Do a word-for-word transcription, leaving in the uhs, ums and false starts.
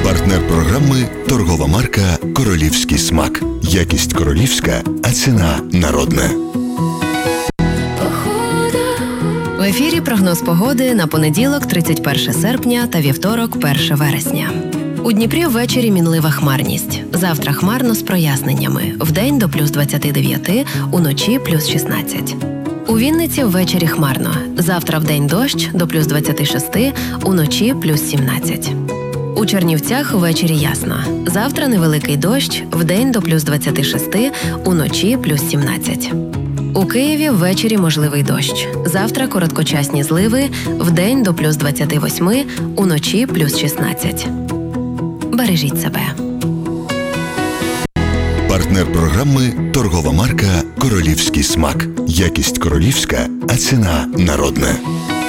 Партнер програми – торгова марка «Королівський смак». Якість королівська, а ціна народна. В ефірі прогноз погоди на понеділок, тридцять перше серпня та вівторок, перше вересня. У Дніпрі ввечері мінлива хмарність. Завтра хмарно з проясненнями. Вдень до плюс двадцять дев'ять, уночі плюс шістнадцять. У Вінниці ввечері хмарно. Завтра вдень дощ до плюс двадцять шість, уночі плюс сімнадцять. У Чернівцях ввечері ясно. Завтра невеликий дощ, вдень до плюс двадцять шість, уночі плюс сімнадцять. У Києві ввечері можливий дощ. Завтра короткочасні зливи, вдень до плюс двадцять вісім, уночі плюс шістнадцять. Бережіть себе. Партнер програми – торгова марка «Королівський смак». Якість королівська, а ціна народна.